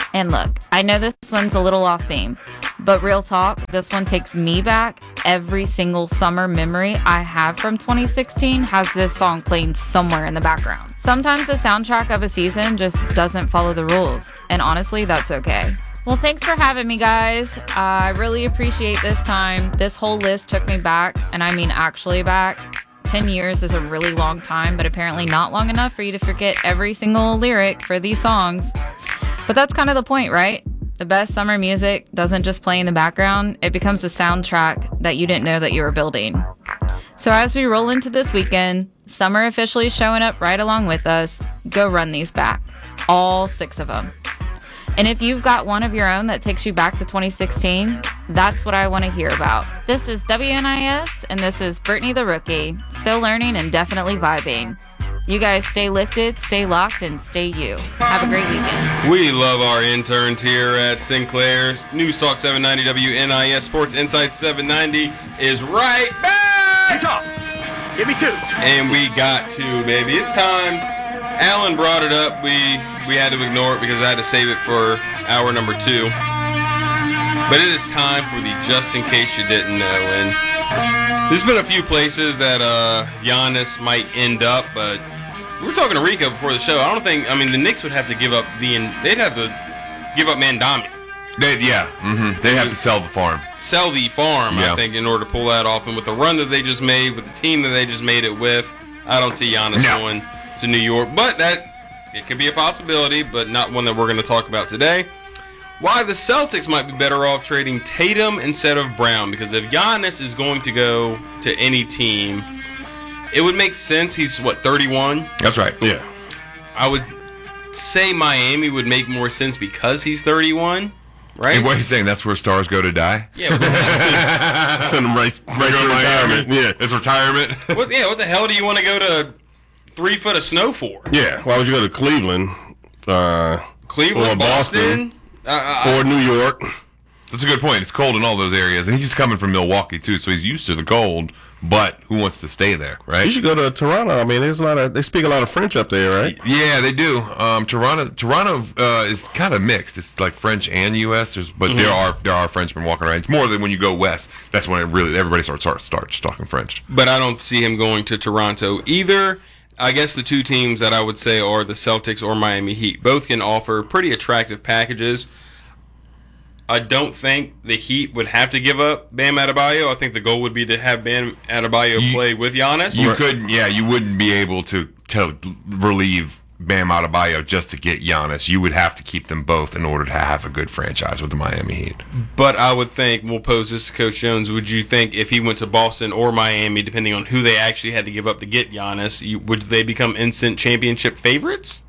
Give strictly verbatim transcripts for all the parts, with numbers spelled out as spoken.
And look, I know this one's a little off theme, but real talk, this one takes me back. Every single summer memory I have from twenty sixteen has this song playing somewhere in the background. Sometimes the soundtrack of a season just doesn't follow the rules, and honestly, that's okay. Well, thanks for having me, guys. Uh, I really appreciate this time. This whole list took me back, and I mean actually back. ten years is a really long time, but apparently not long enough for you to forget every single lyric for these songs. But that's kind of the point, right? The best summer music doesn't just play in the background, it becomes the soundtrack that you didn't know that you were building. So as we roll into this weekend, summer officially showing up right along with us, go run these back. All six of them. And if you've got one of your own that takes you back to twenty sixteen, that's what I want to hear about. This is W N I S, and this is Brittany the Rookie, still learning and definitely vibing. You guys stay lifted, stay locked, and stay you. Have a great weekend. We love our interns here at Sinclair. News Talk seven ninety W N I S Sports Insight seven ninety is right back. Utah, give me two. And we got two, baby. It's time. Alan brought it up. We we had to ignore it because I had to save it for hour number two. But it is time for the just in case you didn't know. And there's been a few places that uh, Giannis might end up, but we were talking to Rico before the show. I don't think, I mean, the Knicks would have to give up the, they'd have to give up Mandami. They, yeah, mm-hmm. They'd have to sell the farm. Sell the farm, yeah. I think, in order to pull that off. And with the run that they just made, with the team that they just made it with, I don't see Giannis no. going to New York. But that, it could be a possibility, but not one that we're going to talk about today. Why the Celtics might be better off trading Tatum instead of Brown. Because if Giannis is going to go to any team, it would make sense. He's, what, thirty-one? That's right. Yeah. I would say Miami would make more sense because he's thirty-one, right? And what are you saying? That's where stars go to die? Yeah. Send them right, right to retirement. Yeah, it's retirement. What, yeah, what the hell do you want to go to three foot of snow for? Yeah, why would you go to Cleveland? Uh, Cleveland, or Boston, Boston, uh, or New York? That's a good point. It's cold in all those areas. And he's coming from Milwaukee, too, so he's used to the cold. But who wants to stay there, right? You should go to Toronto. I mean, there's a lot of they speak a lot of French up there, right? Yeah, they do. Um, Toronto, Toronto uh, is kind of mixed. It's like French and U S. There's, but mm-hmm. there are there are Frenchmen walking around. It's more than when you go west. That's when it really everybody starts starts, starts talking French. But I don't see him going to Toronto either. I guess the two teams that I would say are the Celtics or Miami Heat. Both can offer pretty attractive packages. I don't think the Heat would have to give up Bam Adebayo. I think the goal would be to have Bam Adebayo you, play with Giannis. You couldn't, yeah, you wouldn't be able to, to relieve Bam Adebayo just to get Giannis. You would have to keep them both in order to have a good franchise with the Miami Heat. But I would think, we'll pose this to Coach Jones, would you think if he went to Boston or Miami, depending on who they actually had to give up to get Giannis, you, would they become instant championship favorites?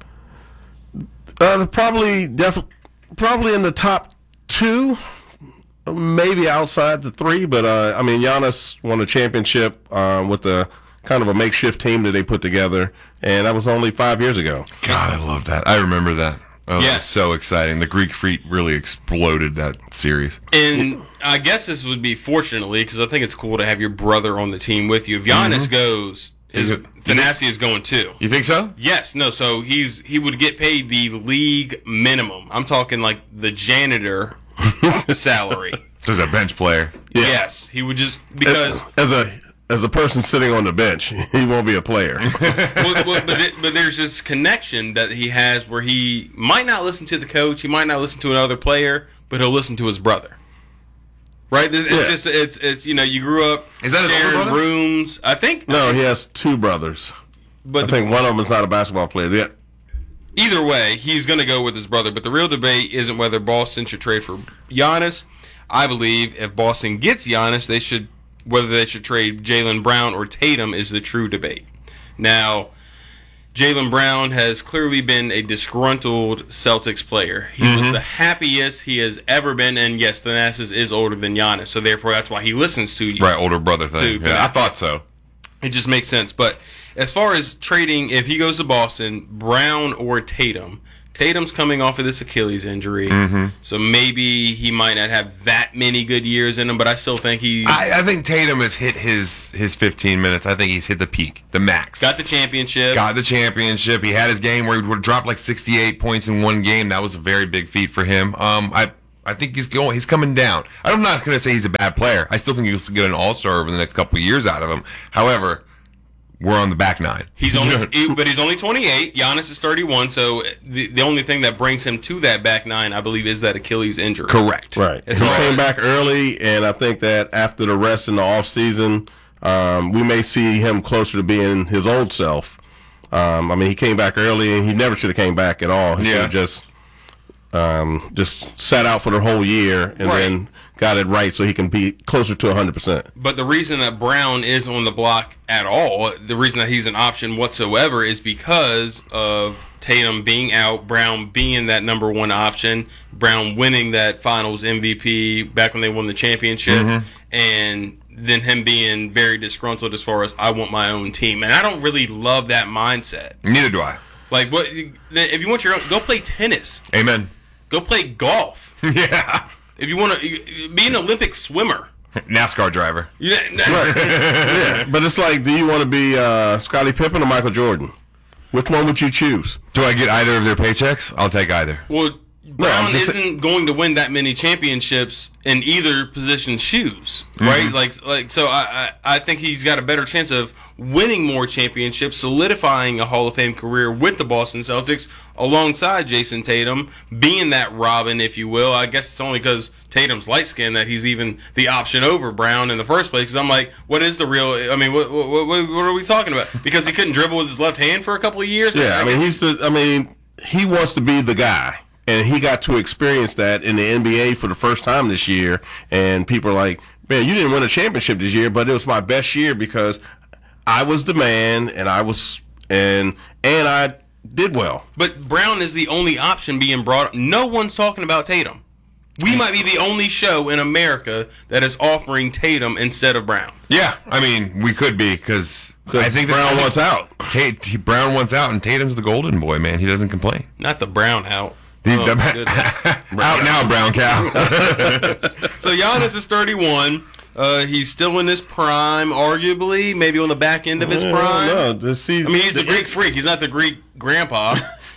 Uh, probably, def- probably in the top two, maybe outside the three, but uh, I mean, Giannis won a championship uh, with a kind of a makeshift team that they put together, and that was only five years ago. God, I love that. I remember that. Oh, yes. It was so exciting. The Greek Freak really exploded that series. And I guess this would be fortunately, because I think it's cool to have your brother on the team with you. If Giannis mm-hmm. goes, his Thanasi is going too. You think so? Yes. No. So he's he would get paid the league minimum. I'm talking like the janitor salary. There's a bench player. Yeah. Yes, he would just because as, as a as a person sitting on the bench, he won't be a player. well, well, but it, but there's this connection that he has where he might not listen to the coach, he might not listen to another player, but he'll listen to his brother. Right? It's yeah. just it's it's you know you grew up Is that sharing rooms. I think no, I think, he has two brothers. But I the, think one of them is not a basketball player. Yeah. Either way, he's going to go with his brother. But the real debate isn't whether Boston should trade for Giannis. I believe if Boston gets Giannis, they should whether they should trade Jaylen Brown or Tatum is the true debate. Now, Jaylen Brown has clearly been a disgruntled Celtics player. He mm-hmm. was the happiest he has ever been, and yes, Thanasis is older than Giannis, so therefore that's why he listens to you. Right, older brother thing. Yeah, I thought so. It just makes sense. But as far as trading, if he goes to Boston, Brown or Tatum, Tatum's coming off of this Achilles injury, Mm-hmm. so maybe he might not have that many good years in him, but I still think he's I, I think Tatum has hit his his fifteen minutes. I think he's hit the peak, the max. got the championship. Got the championship. He had his game where he would drop like sixty-eight points in one game. That was a very big feat for him. Um, I I think he's going. He's coming down. I'm not going to say he's a bad player. I still think he'll get an All Star over the next couple of years out of him. However, we're on the back nine. He's only, he- but he's only twenty-eight. Giannis is thirty-one. So the the only thing that brings him to that back nine, I believe, is that Achilles injury. Correct. Right. It's he hard. came back early, and I think that after the rest in the off season, um, we may see him closer to being his old self. Um, I mean, he came back early, and he never should have came back at all. He Yeah. should have just um, just sat out for the whole year and Right. then got it right so he can be closer to one hundred percent. But the reason that Brown is on the block at all, the reason that he's an option whatsoever, is because of Tatum being out, Brown being that number one option, Brown winning that Finals M V P back when they won the championship, and then him being very disgruntled as far as I want my own team, and I don't really love that mindset. Neither do I. Like, what if you want your own? Go play tennis. Amen. Go play golf. Yeah. If you want to be an Olympic swimmer. NASCAR driver. You, Yeah, but it's like, do you want to be uh, Scottie Pippen or Michael Jordan? Which one would you choose? Do I get either of their paychecks? I'll take either. Well, Brown I'm just isn't going to win that many championships in either position's shoes, right? Like, like so, I, I, I think he's got a better chance of winning more championships, solidifying a Hall of Fame career with the Boston Celtics, alongside Jason Tatum, being that Robin, if you will. I guess it's only because Tatum's light skinned that he's even the option over Brown in the first place. Because I'm like, what is the real? I mean, what, what, what, what are we talking about? Because he couldn't dribble with his left hand for a couple of years. Yeah, I mean, he's the. I mean, he wants to be the guy, and he got to experience that in the N B A for the first time this year. And people are like, "Man, you didn't win a championship this year, but it was my best year because I was the man, and I was, and and I did well." But Brown is the only option being brought up. No one's talking about Tatum. We might be the only show in America that is offering Tatum instead of Brown. Yeah, I mean, we could be because I think that- Brown wants out. Tate, he- Brown wants out, and Tatum's the golden boy, man. He doesn't complain. Not the Brown out. The- Oh, the- my goodness. out now, brown cow. So Giannis is thirty-one. Uh, he's still in his prime, arguably, maybe on the back end of his Yeah, prime. no, to see, I mean, he's the Greek freak. He's not the Greek grandpa.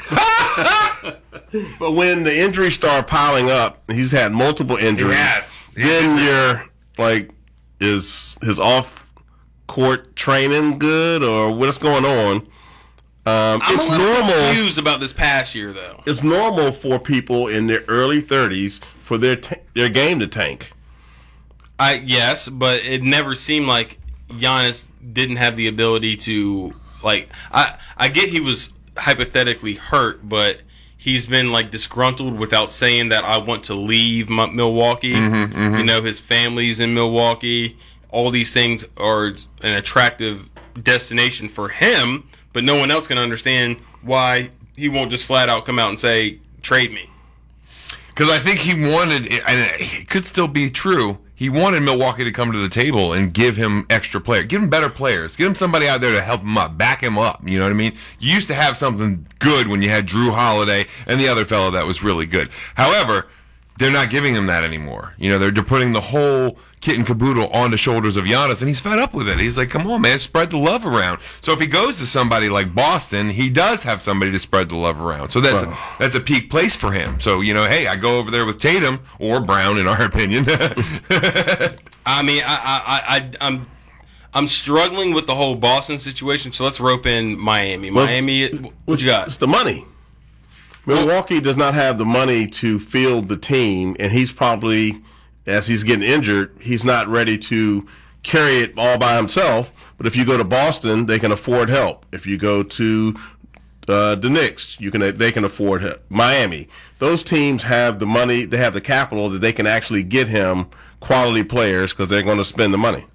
But when the injuries start piling up, he's had multiple injuries. Yes. Then you're like, is his off court training good or what's going on? Um, I'm it's a little normal. confused about this past year, though. It's normal for people in their early thirties for their t- their game to tank. I yes, but it never seemed like Giannis didn't have the ability to like. I I get he was hypothetically hurt, but he's been like disgruntled without saying that I want to leave M- Milwaukee. You know, his family's in Milwaukee. All these things are an attractive destination for him, but no one else can understand why he won't just flat out come out and say trade me. Because I think he wanted, and it could still be true, he wanted Milwaukee to come to the table and give him extra players, give him better players, give him somebody out there to help him up, back him up. You know what I mean? You used to have something good when you had Drew Holiday and the other fellow that was really good. However, they're not giving him that anymore. You know, they're, they're putting the whole kit and caboodle on the shoulders of Giannis, and he's fed up with it. He's like, come on, man, spread the love around. So if he goes to somebody like Boston, he does have somebody to spread the love around. So that's a, that's a peak place for him. So, you know, hey, I go over there with Tatum, or Brown, in our opinion. I mean, I, I, I, I'm, I'm struggling with the whole Boston situation. So let's rope in Miami. Well, Miami, what you got? It's the money. Milwaukee does not have the money to field the team, and he's probably, as he's getting injured, he's not ready to carry it all by himself. But if you go to Boston, they can afford help. If you go to uh, the Knicks, you can they can afford help. Miami, those teams have the money, they have the capital that they can actually get him quality players because they're going to spend the money.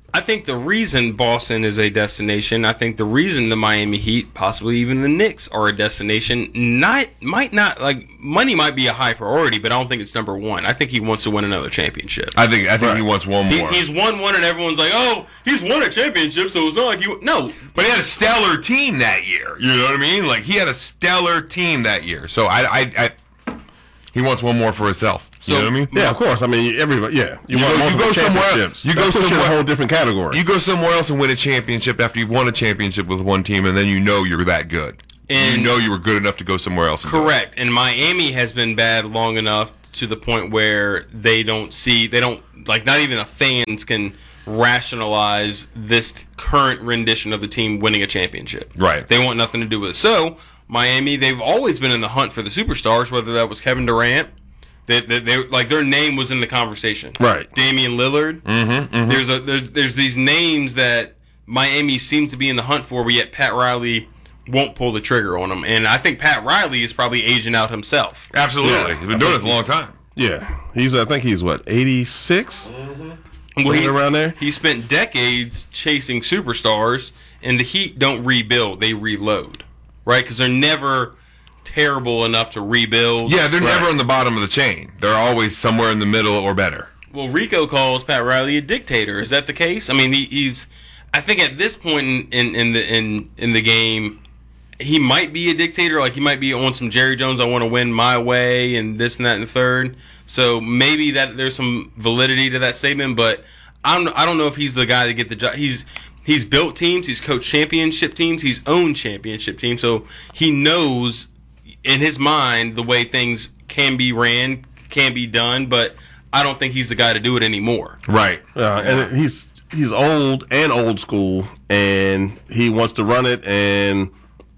I think the reason Boston is a destination, I think the reason the Miami Heat, possibly even the Knicks, are a destination, not might not like money might be a high priority, but I don't think it's number one. I think he wants to win another championship. I think I think Right. he wants one He, more. he's won one, and everyone's like, "Oh, he's won a championship," so it's not like you. No, But he had a stellar team that year. You know what I mean? Like he had a stellar team that year. So I, I, I he wants one more for himself. So- you know what I mean? Yeah, of course. I mean, everybody. Yeah, you, You want go- you multiple go somewhere- championships. you go That puts in somewhere- a whole different category. You go somewhere else and win a championship after you've won a championship with one team, and then you know you're that good. And- you know you were good enough to go somewhere else. And do it. correct. And Miami has been bad long enough to the point where they don't see, they don't like, not even the fans can rationalize this current rendition of the team winning a championship. Right. They want nothing to do with it. So Miami, they've always been in the hunt for the superstars, whether that was Kevin Durant. They, they, they like their name was in the conversation. Right. Damian Lillard. Mm-hmm, mm-hmm. There's a there, there's these names that Miami seems to be in the hunt for, but yet Pat Riley won't pull the trigger on them. And I think Pat Riley is probably aging out himself. Absolutely. Yeah. He's been doing this a long time. yeah, he's. I think he's what eighty-six. Well, he, around there. he spent decades chasing superstars, and the Heat don't rebuild; they reload, right? Because they're never terrible enough to rebuild. Yeah, they're Right. never on the bottom of the chain. They're always somewhere in the middle or better. Well, Rico calls Pat Riley a dictator. Is that the case? I mean, he, he's. I think at this point in, in, in the in in the game, he might be a dictator. Like he might be on some Jerry Jones. I want to win my way, and this and that and the third. So maybe that there's some validity to that statement, but I'm I don't know if he's the guy to get the job. He's he's built teams. He's coached championship teams. He's owned championship teams. So he knows in his mind the way things can be ran, can be done. But I don't think he's the guy to do it anymore. Right. Uh, and he's he's old and old school, and he wants to run it. And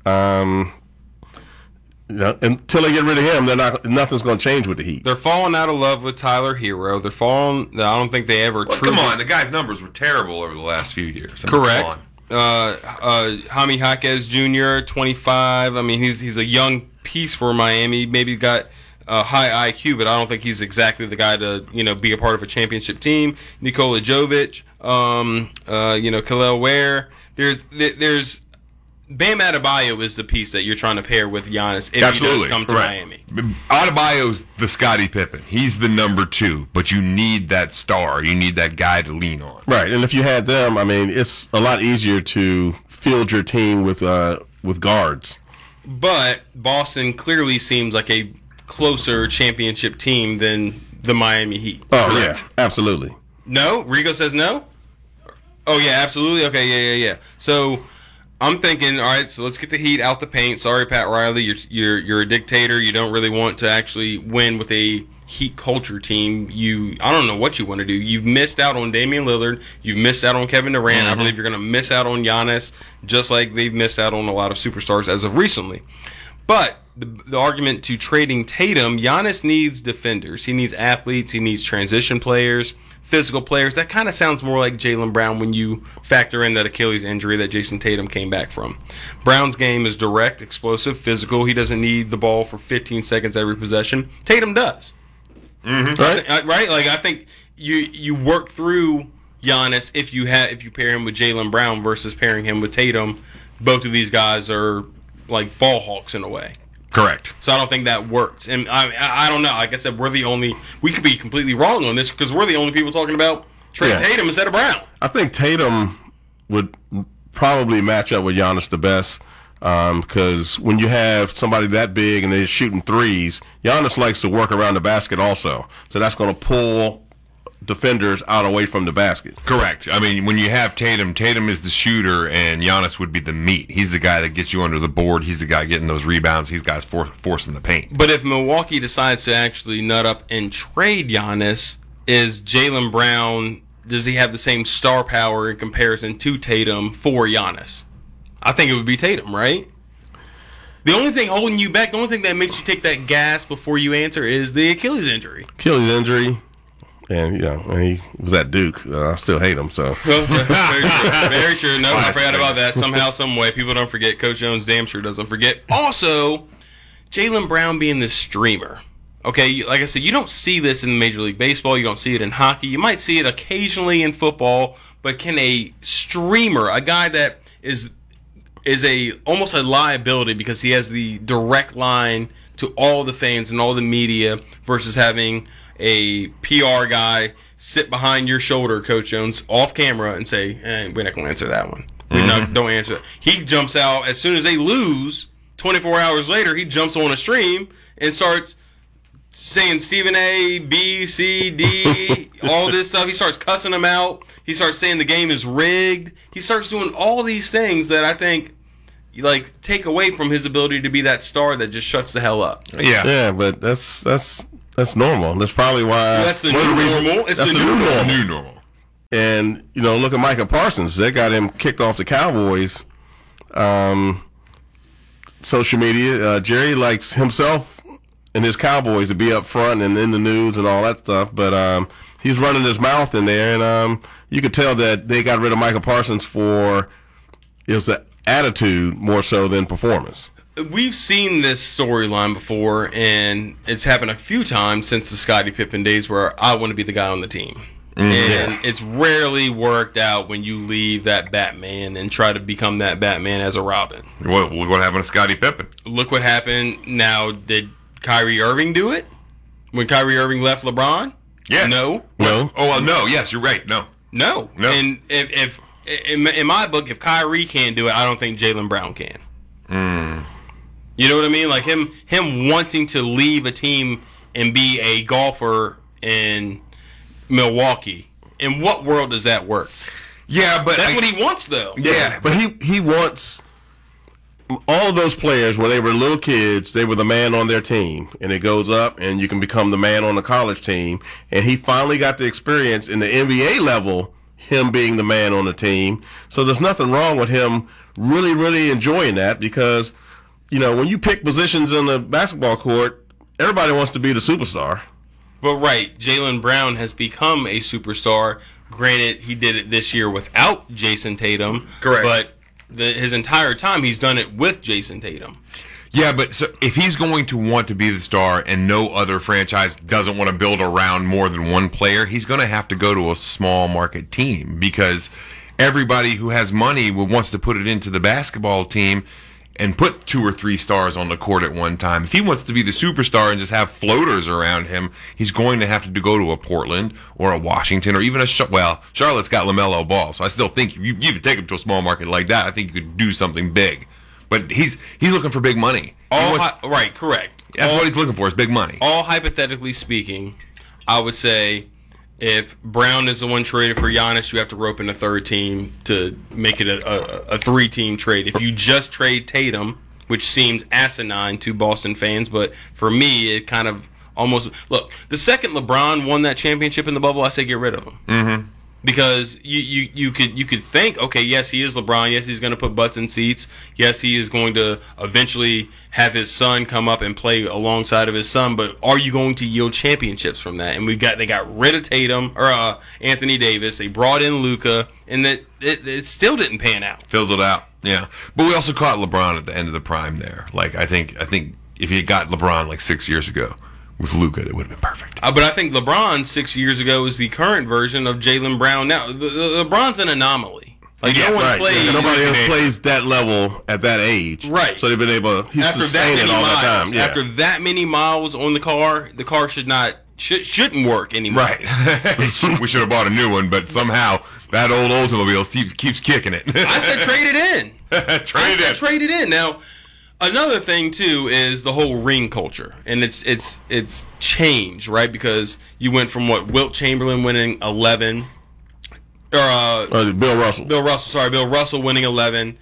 um, you know, until they get rid of him, they're not. Nothing's going to change with the Heat. They're falling out of love with Tyler Hero. They're falling. I don't think they ever. Well, truly, come on, the guy's numbers were terrible over the last few years. I mean, Correct. come on. Uh, uh, Jaime Jaquez Junior, twenty-five. I mean, he's he's a young piece for Miami. Maybe got a high I Q, but I don't think he's exactly the guy to you know be a part of a championship team. Nikola Jovic, um, uh, you know, Kel'el Ware. There's there's Bam Adebayo is the piece that you're trying to pair with Giannis if Absolutely. he does come to Right. Miami. Adebayo's the Scottie Pippen. He's the number two, but you need that star. You need that guy to lean on. Right, and if you had them, I mean, it's a lot easier to field your team with uh, with guards. But Boston clearly seems like a closer championship team than the Miami Heat. Oh Correct. yeah, absolutely. No? Rico says no? Oh, yeah, absolutely. Okay, yeah, yeah, yeah. So I'm thinking, all right, so let's get the Heat out the paint. Sorry, Pat Riley, you're you're you're a dictator. You don't really want to actually win with a Heat culture team. You, I don't know what you want to do. You've missed out on Damian Lillard. You've missed out on Kevin Durant. I believe you're going to miss out on Giannis, just like they've missed out on a lot of superstars as of recently. But the, the argument to trading Tatum, Giannis needs defenders. He needs athletes. He needs transition players, physical players. That kind of sounds more like Jaylen Brown when you factor in that Achilles injury that Jason Tatum came back from. Brown's game is direct, explosive, physical. He doesn't need the ball for fifteen seconds every possession. Tatum does. Right? Uh, Right? Like, I think you you work through Giannis if you have if you pair him with Jaylen Brown versus pairing him with Tatum. Both of these guys are like ball hawks in a way. Correct. So I don't think that works. And I, I I don't know. Like I said, we're the only. We could be completely wrong on this because we're the only people talking about trade Yeah. Tatum instead of Brown. I think Tatum would probably match up with Giannis the best because when you have somebody that big and they're shooting threes, Giannis likes to work around the basket also. So that's going to pull defenders out away from the basket. Correct. I mean, when you have Tatum, Tatum is the shooter, and Giannis would be the meat. He's the guy that gets you under the board. He's the guy getting those rebounds. He's the guy for, forcing the paint. But if Milwaukee decides to actually nut up and trade Giannis, is Jaylen Brown, does he have the same star power in comparison to Tatum for Giannis? I think it would be Tatum, right? The only thing holding you back, the only thing that makes you take that gas before you answer is the Achilles injury. Achilles injury, and you know, and he was at Duke. Uh, I still hate him. So Well, very true. Very true. No, I Classic. forgot about that. Somehow, some way, people don't forget. Coach Jones damn sure doesn't forget. Also, Jaylen Brown being the streamer. Okay, you- like I said, you don't see this in Major League Baseball. You don't see it in hockey. You might see it occasionally in football, but can a streamer, a guy that is is a almost a liability because he has the direct line to all the fans and all the media versus having a P R guy sit behind your shoulder, Coach Jones, off camera and say, eh, we're not going to answer that one. We Mm-hmm. not, don't answer that. He jumps out as soon as they lose. twenty-four hours later, he jumps on a stream and starts saying Stephen A, B, C, D, all this stuff. He starts cussing them out. He starts saying the game is rigged. He starts doing all these things that I think like take away from his ability to be that star that just shuts the hell up. Yeah. Yeah, but that's that's that's normal. That's probably why. That's the one of new reasons- normal. It's that's the the new new normal. normal. New normal. And you know, look at Micah Parsons. They got him kicked off the Cowboys. Um, social media. Uh, Jerry likes himself and his Cowboys to be up front and in the news and all that stuff. But um, he's running his mouth in there, and um, you could tell that they got rid of Micah Parsons for it was an attitude more so than performance. We've seen this storyline before, and it's happened a few times since the Scottie Pippen days where I want to be the guy on the team. And it's rarely worked out when you leave that Batman and try to become that Batman as a Robin. What, look what happened to Scottie Pippen. Look what happened. Now, did Kyrie Irving do it? When Kyrie Irving left LeBron? Yeah. No. No, Oh, well, no. Yes, you're right. No. No. No. And if, if in, in my book, if Kyrie can't do it, I don't think Jaylen Brown can. You know what I mean? Like him, him wanting to leave a team and be a golfer in Milwaukee. In what world does that work? Yeah, but That's I- what he wants, though. Yeah, but he he wants all of those players when they were little kids, they were the man on their team, and it goes up, and you can become the man on the college team. And he finally got the experience in the N B A level, him being the man on the team. So there's nothing wrong with him really, really enjoying that because, you know, when you pick positions in the basketball court, everybody wants to be the superstar. But right, Jaylen Brown has become a superstar. Granted, he did it this year without Jason Tatum. Correct. But the, his entire time, he's done it with Jason Tatum. Yeah, but so if he's going to want to be the star and no other franchise doesn't want to build around more than one player, he's going to have to go to a small market team because everybody who has money wants to put it into the basketball team and put two or three stars on the court at one time. If he wants to be the superstar and just have floaters around him, he's going to have to go to a Portland or a Washington or even a Ch- well, Charlotte's got LaMelo Ball, so I still think you you could take him to a small market like that. I think you could do something big, but he's he's looking for big money. He All wants- hy- right, correct. that's all, what he's looking for is big money. all hypothetically speaking, I would say if Brown is the one traded for Giannis, you have to rope in a third team to make it a, a, a three-team trade. If you just trade Tatum, which seems asinine to Boston fans, but for me, it kind of almost... Look, the second LeBron won that championship in the bubble, I say get rid of him. Mm-hmm. Because you, you, you could you could think, okay, yes, he is LeBron. Yes, he's going to put butts in seats. Yes, he is going to eventually have his son come up and play alongside of his son. But are you going to yield championships from that? And we got they got rid of Tatum or uh, Anthony Davis. They brought in Luka, and that it, it still didn't pan out. Fizzled out. Yeah, but we also caught LeBron at the end of the prime there. Like I think I think if you got LeBron like six years ago with Luka, it would have been perfect. Uh, but I think LeBron six years ago is the current version of Jaylen Brown now. The, the, LeBron's an anomaly. Like Yes, no one Right. plays. Yeah, nobody else Teenager. plays that level at that age. Right. So they've been able to he's after that sustained many it all miles, that time. Yeah. after that many miles on the car, the car should not should, shouldn't work anymore. Right. We should have bought a new one, but somehow that old Oldsmobile keeps keeps kicking it. I said trade it in. I Trade said it. trade it in. Now, another thing too is the whole ring culture, and it's it's it's changed, right? Because you went from what Wilt Chamberlain winning eleven, or uh, Uh, Bill Russell. Bill Russell, sorry, Bill Russell winning eleven,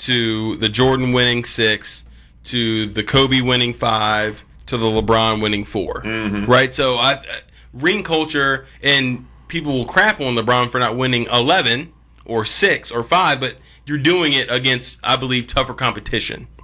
to the Jordan winning six, to the Kobe winning five, to the LeBron winning four. Mm-hmm. Right? So I ring culture, and people will crap on LeBron for not winning eleven or six or five, but you're doing it against, I believe, tougher competition.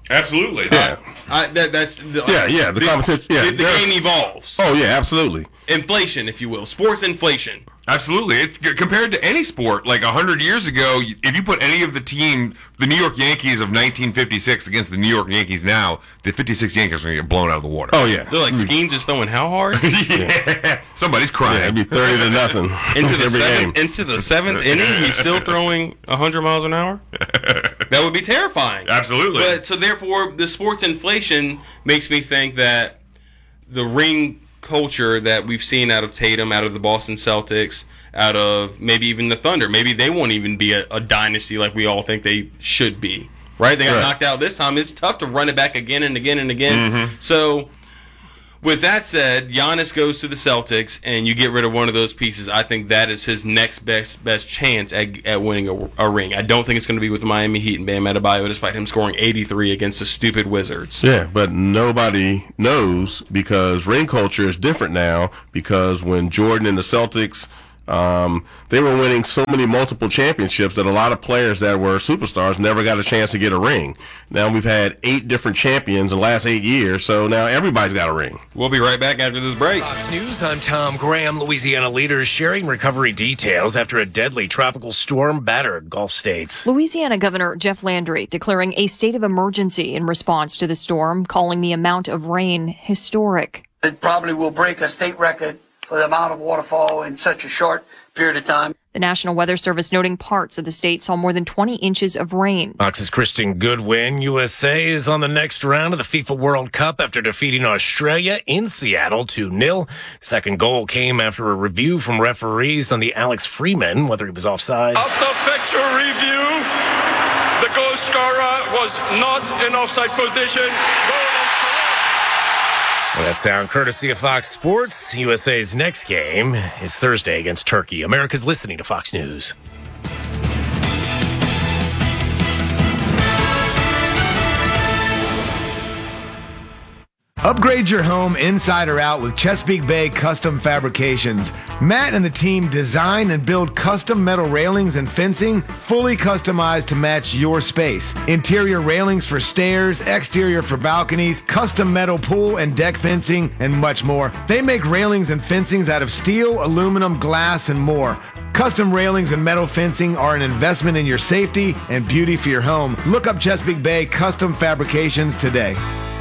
Absolutely. Yeah. I, that, that's the, Yeah, yeah, the competition- yeah, the, the there's- game evolves. Oh yeah, absolutely. Inflation, if you will, sports inflation. Absolutely. It's compared to any sport. Like a hundred years ago, if you put any of the team, the New York Yankees of nineteen fifty-six against the New York Yankees now, the fifty-six Yankees are going to get blown out of the water. Oh yeah, They're like Skeens is throwing how hard yeah. Somebody's crying. yeah, it'd be thirty to nothing into the every seventh game. into the seventh inning. He's still throwing a hundred miles an hour. That would be terrifying. Absolutely. But so therefore, the sports inflation makes me think that the ring culture that we've seen out of Tatum, out of the Boston Celtics, out of maybe even the Thunder, maybe they won't even be a, a dynasty like we all think they should be. Right? They got Right. knocked out this time. It's tough to run it back again and again and again. Mm-hmm. So, with that said, Giannis goes to the Celtics, and you get rid of one of those pieces. I think that is his next best best chance at, at winning a, a ring. I don't think it's going to be with the Miami Heat and Bam Adebayo, despite him scoring eighty-three against the stupid Wizards. Yeah, but nobody knows because ring culture is different now. Because when Jordan and the Celtics, um, they were winning so many multiple championships that a lot of players that were superstars never got a chance to get a ring. Now we've had eight different champions in the last eight years, so now everybody's got a ring. We'll be right back after this break. Fox News, I'm Tom Graham. Louisiana leaders sharing recovery details after a deadly tropical storm battered Gulf states. Louisiana Governor Jeff Landry declaring a state of emergency in response to the storm, calling the amount of rain historic. It probably will break a state record for the amount of waterfall in such a short period of time. The National Weather Service noting parts of the state saw more than twenty inches of rain. Fox's Kristen Goodwin. U S A is on the next round of the FIFA World Cup after defeating Australia in Seattle two nil. Second goal came after a review from referees on the Alex Freeman, whether he was offside. After factual review, the goal scorer was not in offside position. Well, that sound courtesy of Fox Sports. U S A's next game is Thursday against Turkey. America's listening to Fox News. Upgrade your home inside or out with Chesapeake Bay Custom Fabrications. Matt and the team design and build custom metal railings and fencing fully customized to match your space. Interior railings for stairs, exterior for balconies, custom metal pool and deck fencing, and much more. They make railings and fencings out of steel, aluminum, glass, and more. Custom railings and metal fencing are an investment in your safety and beauty for your home. Look up Chesapeake Bay Custom Fabrications today.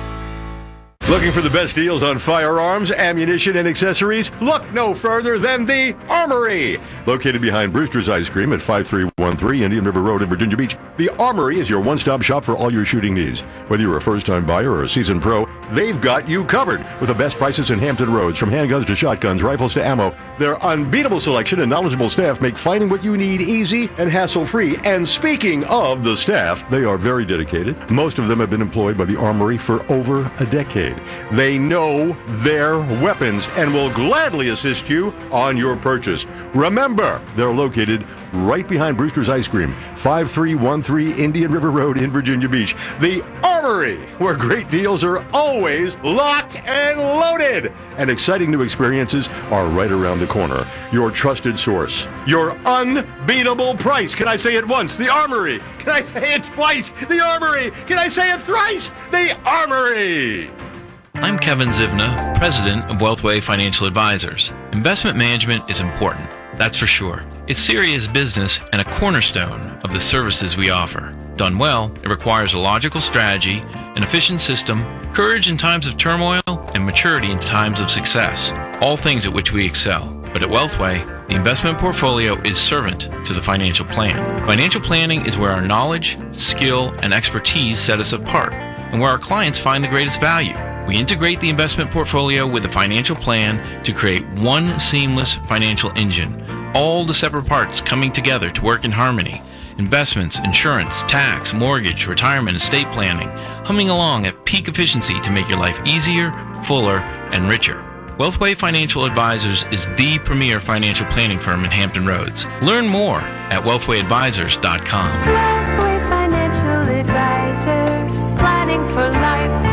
Looking for the best deals on firearms, ammunition, and accessories? Look no further than the Armory! Located behind Brewster's Ice Cream at five three one three Indian River Road in Virginia Beach, the Armory is your one-stop shop for all your shooting needs. Whether you're a first-time buyer or a seasoned pro, they've got you covered with the best prices in Hampton Roads, from handguns to shotguns, rifles to ammo. Their unbeatable selection and knowledgeable staff make finding what you need easy and hassle-free. And speaking of the staff, they are very dedicated. Most of them have been employed by the Armory for over a decade. They know their weapons and will gladly assist you on your purchase. Remember, they're located right behind Brewster's Ice Cream, five three one three Indian River Road in Virginia Beach. The Armory, where great deals are always locked and loaded. And exciting new experiences are right around the corner. Your trusted source. Your unbeatable price. Can I say it once? The Armory. Can I say it twice? The Armory. Can I say it thrice? The Armory. I'm Kevin Zivna, president of Wealthway Financial Advisors. Investment management is important, that's for sure. It's serious business and a cornerstone of the services we offer. Done well, it requires a logical strategy, an efficient system, courage in times of turmoil, and maturity in times of success, all things at which we excel. But at Wealthway, the investment portfolio is servant to the financial plan. Financial planning is where our knowledge, skill, and expertise set us apart, and where our clients find the greatest value. We integrate the investment portfolio with the financial plan to create one seamless financial engine, all the separate parts coming together to work in harmony. Investments, insurance, tax, mortgage, retirement, estate planning, humming along at peak efficiency to make your life easier, fuller, and richer. Wealthway Financial Advisors is the premier financial planning firm in Hampton Roads. Learn more at wealthway advisors dot com. Wealthway Financial Advisors, planning for life.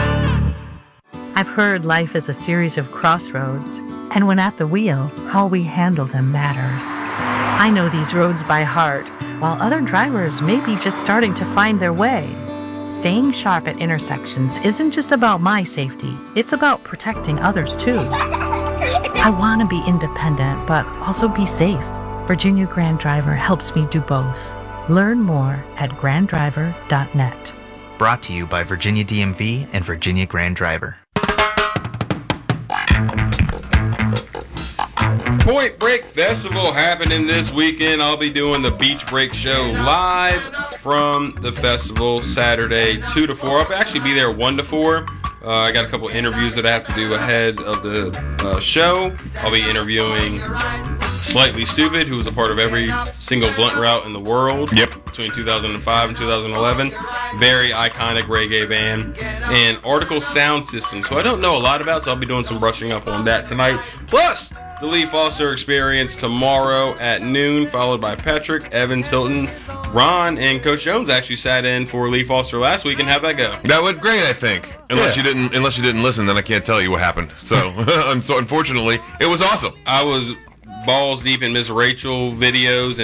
I've heard life is a series of crossroads, and when at the wheel, how we handle them matters. I know these roads by heart, while other drivers may be just starting to find their way. Staying sharp at intersections isn't just about my safety, it's about protecting others too. I want to be independent, but also be safe. Virginia Grand Driver helps me do both. Learn more at grand driver dot net. Brought to you by Virginia D M V and Virginia Grand Driver. Point Break Festival happening this weekend. I'll be doing the Beach Break Show live from the festival Saturday two to four. I'll actually be there one to four. Uh, I got a couple interviews that I have to do ahead of the uh, show. I'll be interviewing Slightly Stupid, who was a part of every single blunt route in the world. Yep. Between two thousand five and two thousand eleven. Very iconic reggae band. And Article Sound System. So I don't know a lot about, so I'll be doing some brushing up on that tonight. Plus, the Lee Foster Experience tomorrow at noon, followed by Patrick, Evans, Hilton, Ron, and Coach Jones actually sat in for Lee Foster last week, and how'd that go? That went great, I think. Unless yeah. you didn't, unless you didn't listen, then I can't tell you what happened. So, so unfortunately, it was awesome. I was balls deep in Miss Rachel videos